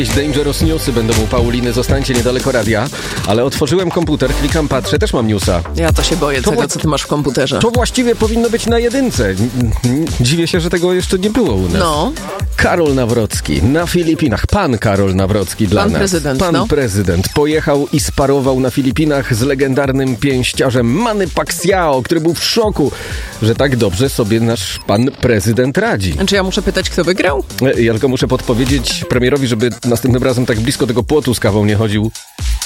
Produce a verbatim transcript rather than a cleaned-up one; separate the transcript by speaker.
Speaker 1: Dangerous Newsy będą u Pauliny, zostańcie niedaleko radia, ale otworzyłem komputer, klikam, patrzę, też mam newsa.
Speaker 2: Ja to się boję
Speaker 1: To
Speaker 2: tego,
Speaker 1: wła-
Speaker 2: co ty masz w komputerze.
Speaker 1: To właściwie powinno być na jedynce. Dziwię się, że tego jeszcze nie było u nas.
Speaker 2: No.
Speaker 1: Karol Nawrocki na Filipinach. Pan Karol Nawrocki dla
Speaker 2: Pan
Speaker 1: nas.
Speaker 2: prezydent,
Speaker 1: Pan
Speaker 2: no.
Speaker 1: prezydent pojechał i sparował na Filipinach z legendarnym pięściarzem Manny Pacquiao, który był w szoku, że tak dobrze sobie nasz pan prezydent radzi.
Speaker 2: Czy ja muszę pytać, kto wygrał?
Speaker 1: Ja tylko muszę podpowiedzieć premierowi, żeby następnym razem tak blisko tego płotu z kawą nie chodził.